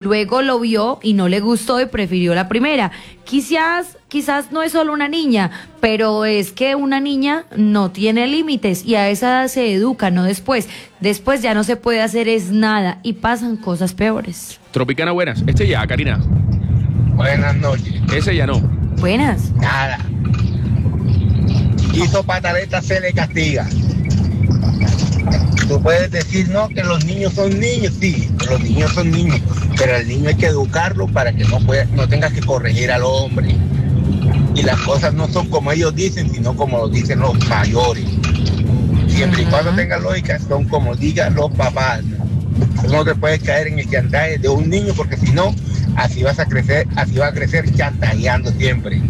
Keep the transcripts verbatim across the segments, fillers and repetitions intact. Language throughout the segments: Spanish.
luego lo vio y no le gustó y prefirió la primera. Quizás, quizás no es solo una niña, pero es que una niña no tiene límites y a esa edad se educa, no después. Después ya no se puede hacer es nada y pasan cosas peores. Tropicana, buenas. Este ya, Karina. Buenas noches. Ese ya no. Buenas. Nada. Hizo pataleta, se le castiga. Tú puedes decir, no, que los niños son niños, sí, los niños son niños, pero al niño hay que educarlo para que no pueda, no tengas que corregir al hombre. Y las cosas no son como ellos dicen, sino como lo dicen los mayores. Siempre y cuando tengan lógica, son como digan los papás. No te puedes caer en el chantaje de un niño, porque si no, así vas a crecer, así va a crecer chantajeando siempre.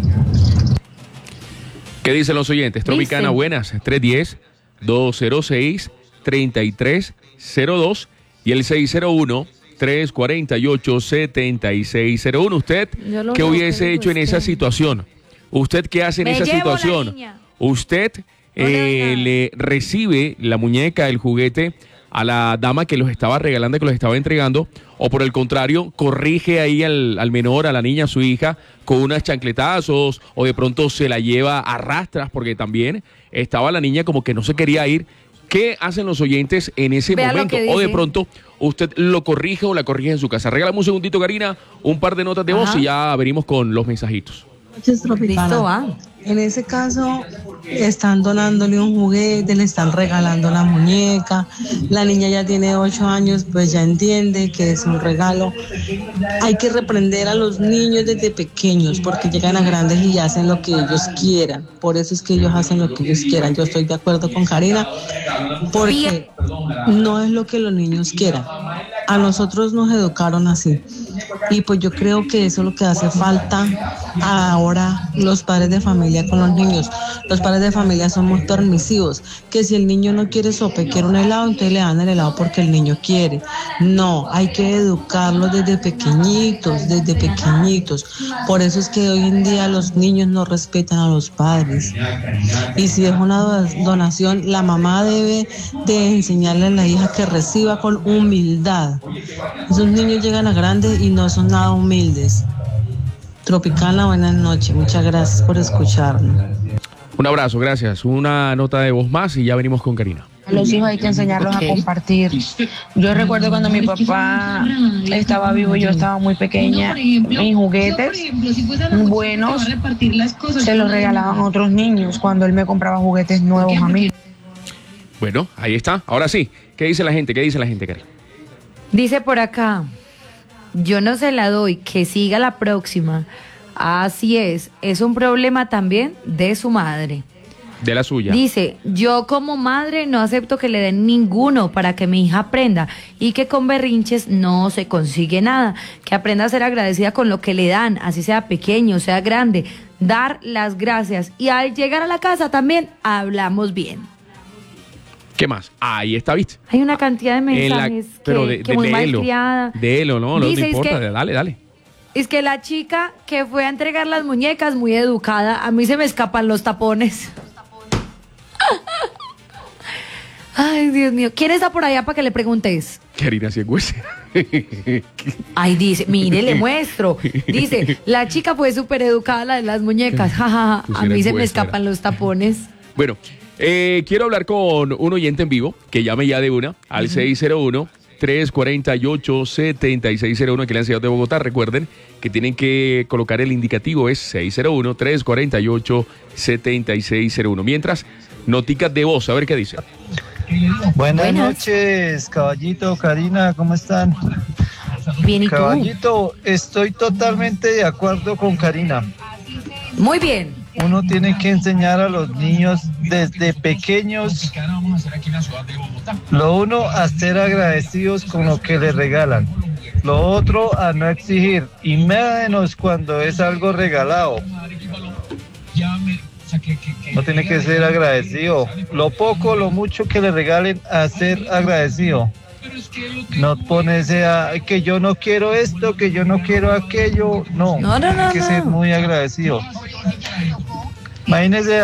¿Qué dicen los oyentes? Tropicana, Dicen. buenas. tres uno cero, dos cero seis, tres tres cero dos y el seis cero uno, tres cuatro ocho, siete seis cero uno. ¿Usted qué hubiese hecho en esa situación? ¿Usted qué hace en Me esa llevo la situación? niña. ¿Usted eh, le recibe la muñeca, el juguete a la dama que los estaba regalando, que los estaba entregando, o por el contrario, corrige ahí al, al menor, a la niña, a su hija, con unas chancletazos, o de pronto se la lleva a rastras, porque también estaba la niña como que no se quería ir? ¿Qué hacen los oyentes en ese Vea lo momento? que O de dice. pronto usted lo corrige o la corrige en su casa. Regálame un segundito, Karina, un par de notas de voz Ajá. y ya venimos con los mensajitos. Noches, Tropicana. Listo, va. En ese caso, están donándole un juguete, le están regalando la muñeca. La niña ya tiene ocho años, pues ya entiende que es un regalo. Hay que reprender a los niños desde pequeños, porque llegan a grandes y hacen lo que ellos quieran. Por eso es que ellos hacen lo que ellos quieran. Yo estoy de acuerdo con Karina, porque no es lo que los niños quieran. A nosotros nos educaron así. Y pues yo creo que eso es lo que hace falta ahora los padres de familia con los niños. Los padres de familia son muy permisivos, que si el niño no quiere sopa y quiere un helado, entonces le dan el helado porque el niño quiere. No, hay que educarlos desde pequeñitos, desde pequeñitos. Por eso es que hoy en día los niños no respetan a los padres. Y si es una do- donación, la mamá debe de enseñarle a la hija que reciba con humildad. Esos niños llegan a grandes y no son nada humildes. Tropicana, buenas noches. Muchas gracias por escucharnos. Un abrazo, gracias. Una nota de voz más y ya venimos con Karina. A los hijos hay que enseñarlos Ok. a compartir. Yo recuerdo cuando mi papá estaba vivo y yo estaba muy pequeña, mis juguetes buenos se los regalaban a otros niños cuando él me compraba juguetes nuevos a mí. Bueno, ahí está. Ahora sí, ¿qué dice la gente? ¿Qué dice la gente, Karina? Dice por acá, yo no se la doy, que siga la próxima. Así es, es un problema también de su madre. De la suya. Dice, yo como madre no acepto que le den ninguno para que mi hija aprenda y que con berrinches no se consigue nada, que aprenda a ser agradecida con lo que le dan, así sea pequeño, sea grande, dar las gracias y al llegar a la casa también hablamos bien. ¿Qué más? Ahí está, ¿viste? Hay una cantidad de En la- mensajes pero que, de, que de muy léelo. malcriada. Léelo, no, no, Dice, no es importa. que- Dale, dale. Es que la chica que fue a entregar las muñecas, muy educada, a mí se me escapan los tapones. Ay, Dios mío. ¿Quién está por allá para que le preguntes? Karina Ciegüese. Ay, dice, mire, le muestro. Dice, la chica fue súper educada, la de las muñecas. Ja, ja, ja. Tú sí A mí eres se me muestra. escapan los tapones. Bueno, eh, quiero hablar con un oyente en vivo que llame ya de una al seis cero uno, tres cuatro ocho, siete seis cero uno, que le han ciudad de Bogotá. Recuerden que tienen que colocar el indicativo, es seis cero uno, tres cuatro ocho, siete seis cero uno. Mientras, noticas de voz, a ver qué dice. Buenas, Buenas. noches, caballito, Karina, ¿cómo están? Bien, ¿y tú? Caballito, estoy totalmente de acuerdo con Karina. Muy bien. Uno tiene que enseñar a los niños desde pequeños, lo uno, a ser agradecidos con lo que les regalan, lo otro, a no exigir, y menos cuando es algo regalado. No tiene que ser agradecido. Lo poco, lo mucho que le regalen, a ser agradecido. No ponerse a que yo no quiero esto, que yo no quiero aquello. No, No, no, no, tiene que no. ser muy agradecido. Imagínense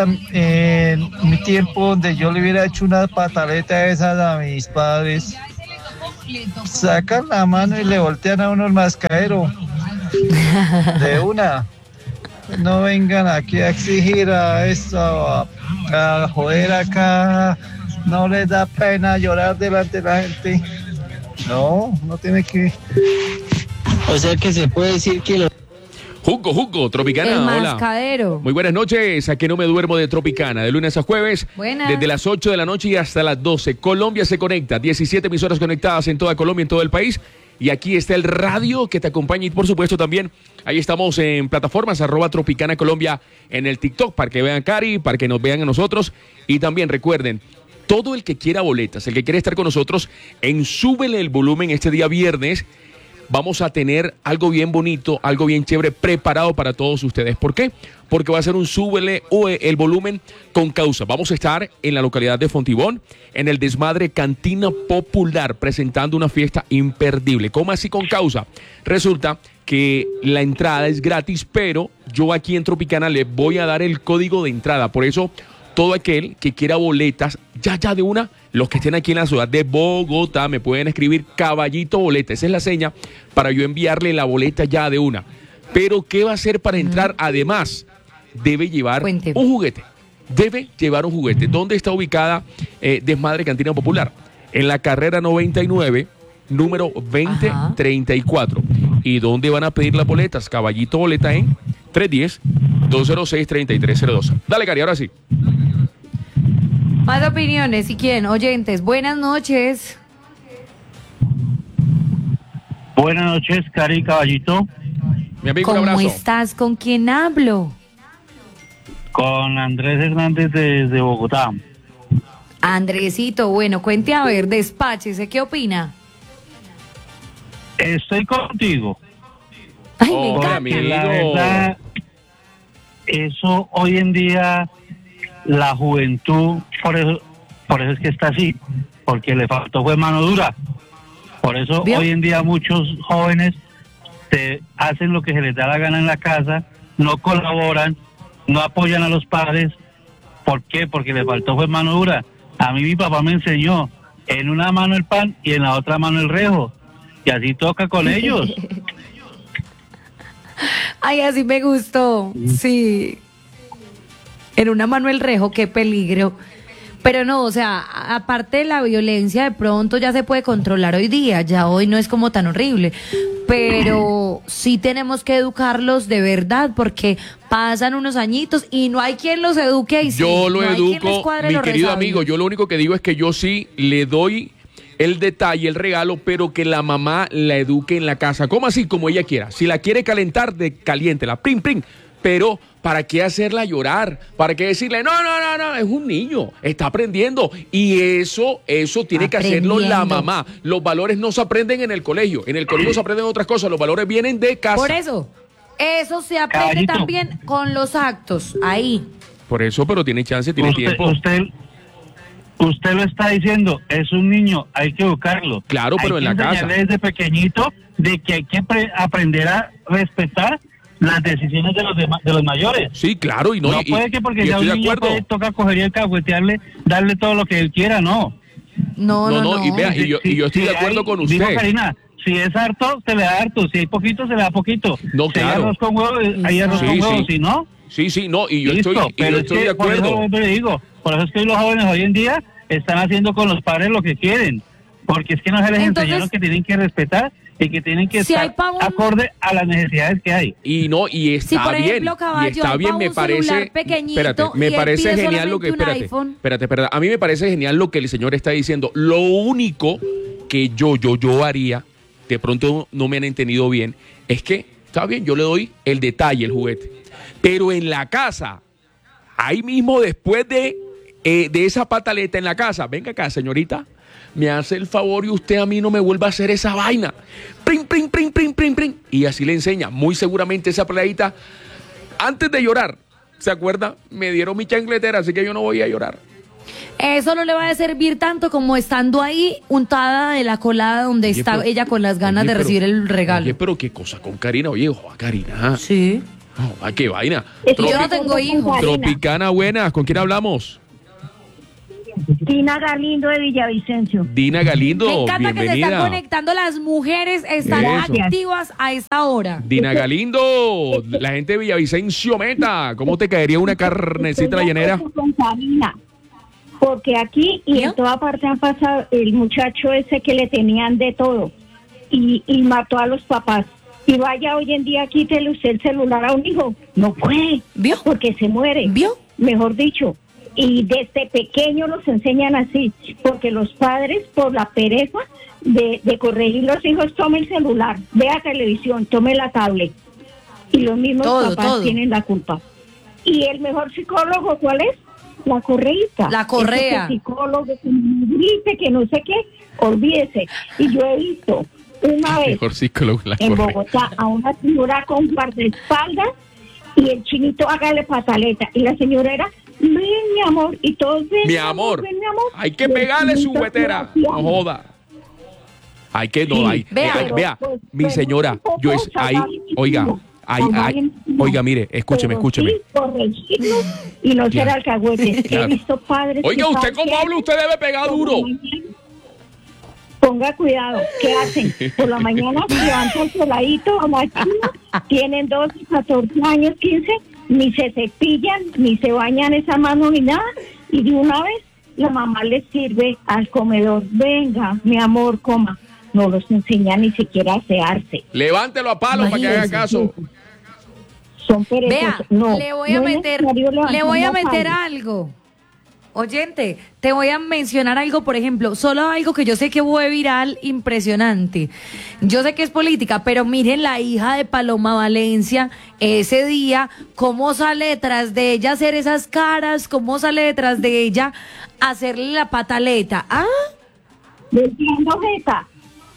en mi tiempo donde yo le hubiera hecho una pataleta de esas a mis padres. sacan la mano y le voltean a uno el mascadero. De una. No vengan aquí a exigir a esto, a, a joder acá. No les da pena llorar delante de la gente. No, no tiene que. O sea que se puede decir que lo... Jugo, Jugo, Tropicana, El hola. mascadero. Muy buenas noches, a que no me duermo de Tropicana, de lunes a jueves, Buenas. desde las ocho de la noche y hasta las doce. Colombia se conecta, diecisiete emisoras conectadas en toda Colombia, en todo el país. Y aquí está el radio que te acompaña y por supuesto también ahí estamos en plataformas arroba Tropicana Colombia en el TikTok para que vean Cari, para que nos vean a nosotros. Y también recuerden, todo el que quiera boletas, el que quiere estar con nosotros en Súbele el Volumen este día viernes, vamos a tener algo bien bonito, algo bien chévere preparado para todos ustedes. ¿Por qué? Porque va a ser un Súbele el Volumen con causa. Vamos a estar en la localidad de Fontibón, en el Desmadre Cantina Popular, presentando una fiesta imperdible. ¿Cómo así con causa? Resulta que la entrada es gratis, pero yo aquí en Tropicana les voy a dar el código de entrada. Por eso, todo aquel que quiera boletas, ya, ya de una, los que estén aquí en la ciudad de Bogotá, me pueden escribir Caballito Boleta. Esa es la seña para yo enviarle la boleta ya de una. Pero, ¿qué va a hacer para entrar? Además, debe llevar Cuente. un juguete. Debe llevar un juguete. ¿Dónde está ubicada eh, Desmadre Cantina Popular? En la carrera noventa y nueve, número veinte treinta y cuatro. ¿Y dónde van a pedir las boletas? Caballito Boleta en tres uno cero, dos cero seis, tres tres cero dos. Dale, Cari, ahora sí. Más opiniones, si quieren, oyentes. Buenas noches. Buenas noches, Cari Caballito. Mi amigo, un ¿Cómo abrazo. estás? ¿Con quién hablo? Con Andrés Hernández desde Bogotá. Andresito, bueno, cuente a ver, despáchese, ¿qué opina? Estoy contigo. Ay, me Hola, encanta. amigo. La verdad, eso hoy en día, la juventud, por eso, por eso es que está así, porque le faltó fue mano dura. Por eso ¿Vio? hoy en día muchos jóvenes te hacen lo que se les da la gana en la casa, no colaboran, no apoyan a los padres. ¿Por qué? Porque le faltó fue mano dura. A mí mi papá me enseñó, en una mano el pan y en la otra mano el rejo. Y así toca con ellos. Ay, así me gustó. Sí. En una mano el rejo, qué peligro. Pero no, o sea, a- aparte de la violencia, de pronto ya se puede controlar hoy día. Ya hoy no es como tan horrible. Pero sí tenemos que educarlos de verdad, porque pasan unos añitos y no hay quien los eduque. Y sí, Yo lo no hay quien les educo, cuadre mi los querido resabios. amigo, yo lo único que digo es que yo sí le doy el detalle, el regalo, pero que la mamá la eduque en la casa. ¿Cómo así? Como ella quiera. Si la quiere calentar, de caliéntela, prim, prim. Pero, ¿para qué hacerla llorar? ¿Para qué decirle, no, no, no, no, es un niño, está aprendiendo? Y eso, eso tiene que hacerlo la Aprendiendo. mamá. Los valores no se aprenden en el colegio. En el colegio se aprenden otras cosas. Los valores vienen de casa. Por eso, eso se aprende Caballito. también con los actos. Ahí. Por eso, pero tiene chance, tiene Usted, tiempo. usted, usted lo está diciendo, es un niño, hay que educarlo. Claro, pero Hay en que la casa. enseñarle desde pequeñito de que hay que pre- aprender a respetar las decisiones de los demás, de los mayores. Sí, claro, y no, No, y- puede que porque y ya estoy un de niño acuerdo. puede, toca coger y alcahuetearle, darle todo lo que él quiera, no. No, no, No, no. no, y vea, y yo, y yo estoy Si de acuerdo hay- con Digo, usted. Karina, si es harto, se le da harto. Si hay poquito, se le da poquito. No, si hay claro. arroz con huevo, hay arroz Sí, con huevo. sí. Si no, Sí, sí, no, y yo listo. estoy, y Pero yo es estoy que de por eso acuerdo. le digo, por eso es que los jóvenes hoy en día están haciendo con los padres lo que quieren. Porque es que no se les Entonces, enseñaron que tienen que respetar y que tienen que si estar hay pa' un- acorde a las necesidades que hay. Y no, y está Si, por bien, ejemplo, caballo, y está hay bien, pa' me un celular parece, pequeñito espérate, y me él parece pide genial lo que, solamente un espérate, iPhone. espérate, espérate, a mí me parece genial lo que el señor está diciendo. Lo único que yo, yo, yo haría, de pronto no me han entendido bien, es que, está bien, yo le doy el detalle, el juguete, pero en la casa, ahí mismo después de, eh, de esa pataleta en la casa, venga acá, señorita, me hace el favor y usted a mí no me vuelva a hacer esa vaina. Prim, prim, prim, prim, prim, prim. Y así le enseña. Muy seguramente esa peladita, antes de llorar, ¿se acuerda? Me dieron mi chancletera, así que yo no voy a llorar. Eso no le va a servir tanto como estando ahí untada de la colada donde Oye, está pero- ella con las ganas oye, de pero- recibir el regalo. Oye, pero qué cosa con Karina. Oye, joa, Karina. Sí. Joa, qué vaina. Yo Tropi- no tengo hijos. Tropicana, buenas. ¿Con quién hablamos? Dina Galindo de Villavicencio. Dina Galindo, Me encanta que se bienvenida. están conectando las mujeres, están Eso. activas a esta hora. Dina Galindo, la gente de Villavicencio Meta, ¿cómo te caería una carnecita la llanera? Con Karina, porque aquí y en toda parte han pasado el muchacho ese que le tenían de todo y, y mató a los papás. Y vaya hoy en día, quítele usted el celular a un hijo. No puede, ¿Vio? porque se muere. ¿Vio? Mejor dicho. Y desde pequeño los enseñan así, porque los padres, por la pereza de, de corregir los hijos, tome el celular, vea televisión, tome la tablet. Y los mismos Todo, papás todo. tienen la culpa. ¿Y el mejor psicólogo cuál es? La correíta. La correa. Ese psicólogo que dice que no sé qué, olvídese. Y yo he visto una vez Mejor psicólogo la en corre. Bogotá a una señora con guardaespaldas y el chinito hágale pataleta. Y la señora era, ven mi amor, y todos ven Mi amor, ven mi amor. hay que Y el pegarle su chinito huetera, hacía- no joda. Hay que, no, Sí, hay, vea. eh, vea, Pues, mi pues, señora, un poco yo es, ahí, salvaje, oiga, ahí, salvaje, ahí, no. oiga, mire, escúcheme, Pero escúcheme. sí, corregirlo y no Ya. ser alcahuetes. Claro. He visto padres. Oiga, que usted como pasan- habla, usted debe pegar duro. Ponga cuidado, ¿qué hacen? Por la mañana se levanta el peladito a la china, tienen doce, catorce años, quince, ni se cepillan, ni se bañan esa mano ni nada, y de una vez la mamá les sirve al comedor, venga, mi amor, coma. No los enseña ni siquiera a asearse. Levántelo a palo para que haga Imagínese. caso. Son perezosos. Vea, No, le voy a no es meter, necesario le levantar voy a la meter falda. algo. Oyente, te voy a mencionar algo, por ejemplo, solo algo que yo sé que fue viral, impresionante. Yo sé que es política, pero miren la hija de Paloma Valencia, ese día, cómo sale detrás de ella a hacer esas caras, cómo sale detrás de ella a hacerle la pataleta. ¿Ah? Entiendo, Jeta.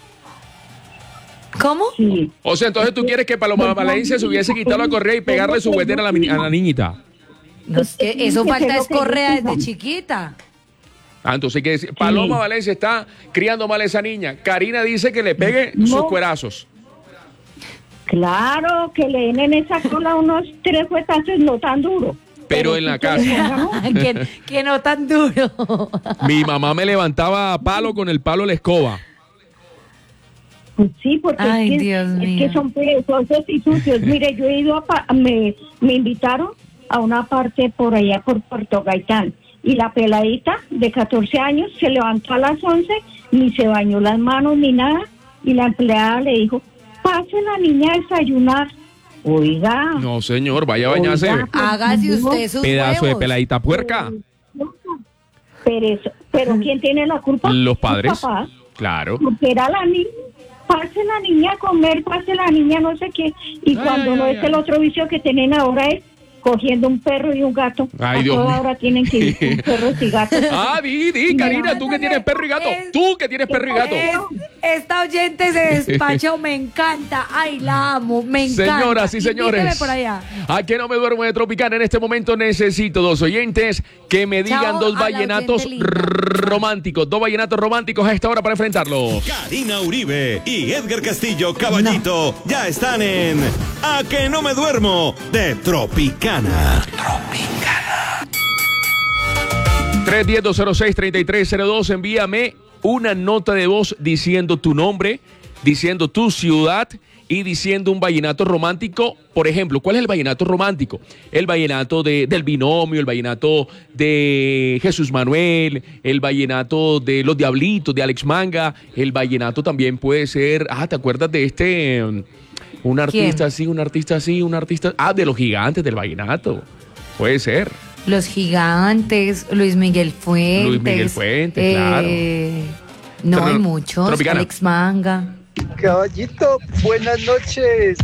¿Cómo? Sí. O sea, entonces tú quieres que Paloma Valencia se hubiese quitado la correa y pegarle su huetera a la, mi- a la niñita. No, es que eso Que falta se lo es correa que- desde chiquita. Ah, entonces hay que decir, Paloma Valencia está criando mal a esa niña. Karina dice que le pegue sus No. cuerazos. Claro, que le den en esa cola unos tres fuetazos, no tan duro. Pero en la casa. que, que no tan duro. Mi mamá me levantaba a palo con el palo de la escoba. Pues sí, porque Ay, es, que, Dios es mío. que son perezosos y sucios. Mire, yo he ido a, pa- me, me invitaron a una parte por allá por Puerto Gaitán y la peladita de catorce años se levantó a las once, ni se bañó las manos ni nada, y la empleada le dijo, pase la niña a desayunar. Oiga. No, señor, vaya a bañarse. Oiga. Hágase usted sus Pedazo de huevos. peladita puerca. Perezo. Pero ¿quién tiene la culpa? Los padres. papás. Claro. Porque era la niña, pase la niña a comer, pase la niña no sé qué, y Ay, cuando ay, no ay, es el otro vicio que tienen ahora es cogiendo un perro y un gato. Ay, a Dios toda mío. hora tienen que ir con perros y gatos. Ah, di, di, Karina, tú que tienes perro y gato. Tú que tienes perro y gato. Es- esta oyente se despachó, me encanta. Ay, la amo, me encanta. Señoras y señores, Invíteme por allá. a que no me duermo de Tropicana. En este momento necesito dos oyentes que me digan Chao dos a la vallenatos oyente linda. románticos. Dos vallenatos románticos a esta hora para enfrentarlos. Karina Uribe y Edgar Castillo Caballito ya están en A que no me duermo de Tropicana. tres uno cero, dos cero seis, tres tres cero dos. Envíame una nota de voz diciendo tu nombre, diciendo tu ciudad y diciendo un vallenato romántico. Por ejemplo, ¿cuál es el vallenato romántico? El vallenato de, del binomio, el vallenato de Jesús Manuel, el vallenato de Los Diablitos, de Alex Manga. El vallenato también puede ser, ah, ¿te acuerdas de este? um, Un artista ¿Quién? así, un artista así, un artista... Ah, de los gigantes del vallenato. Puede ser. Los Gigantes, Luis Miguel Fuentes. Luis Miguel Fuentes, claro. No, Tro- hay muchos. Tropicana. Alex Manga. Caballito, buenas noches.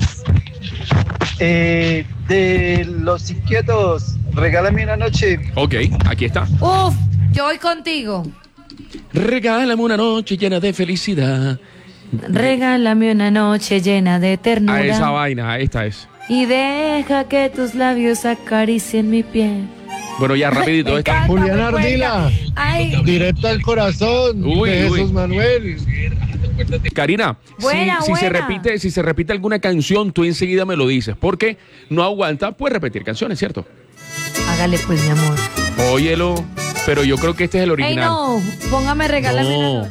Eh, de Los Inquietos, regálame una noche. Ok, aquí está. Uf, yo voy contigo. Regálame una noche llena de felicidad. Regálame una noche llena de ternura. A esa vaina, esta es. Y deja que tus labios acaricien mi piel. Bueno, ya rapidito Me esta. encanta, Julián me Ardila. cuelga. Ay, Directo al corazón Uy, de uy. Jesús Manuel. Karina, Buena, si, si se buena. repite, si se repite alguna canción, tú enseguida me lo dices, porque no aguanta, pues repetir canciones, ¿cierto? hágale pues, mi amor. Óyelo. Pero yo creo que este es el Ey, original. no, póngame, regálame No. una noche.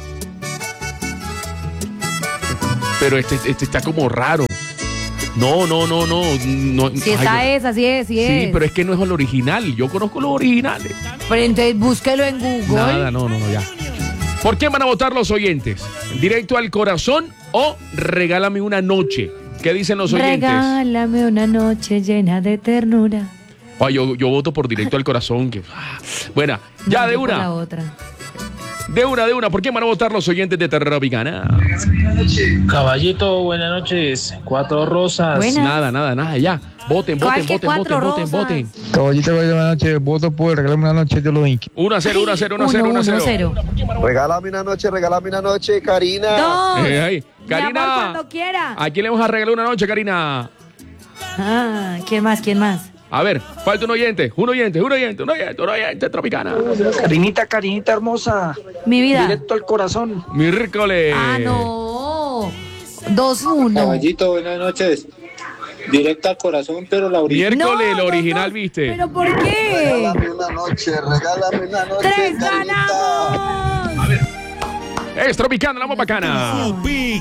Pero este, este está como raro. No, no, no, no. no Si ay, esta no. es, así es, sí, Sí, es. pero es que no es el original. Yo conozco los originales. Pero entonces búsquelo en Google. Nada, no, no, no, ya. ¿Por quién van a votar los oyentes? ¿Directo al corazón o regálame una noche? ¿Qué dicen los oyentes? Regálame una noche llena de ternura. Ay, yo, yo voto por directo al corazón. Que, ah, buena, ya No, de yo por la una. otra. De una, de una. ¿Por quién van a votar los oyentes de Tropicana? Caballito, buenas noches. Cuatro rosas. Buenas. Nada, nada, nada, ya. Voten, ¿Cuál voten, que voten, voten, cuatro voten, rosas? voten. Caballito, buenas noches. Voto por regalarme una noche de los Inky. uno a cero, uno a cero, uno a Uno, cero, uno a uno, cero. cero. Regálame una noche, regálame una noche, Karina. Dos. Eh, ay. Mi amor, Karina, cuando quiera. ¿a quién le vamos a regalar una noche, Karina? Ah, ¿quién más? ¿Quién más? A ver, falta un oyente, un oyente, un oyente, un oyente, un oyente, Tropicana. Carinita, Carinita hermosa. Mi vida. Directo al corazón. Miércoles. Ah, no. Dos, uno. Caballito, buenas noches. Directo al corazón, pero la original. Miércoles, No, el no, original, no. ¿viste? ¿Pero por qué? Regálame una noche, regálame una noche, ¡Tres Karinita. ganamos! Es Tropicana, la más bacana.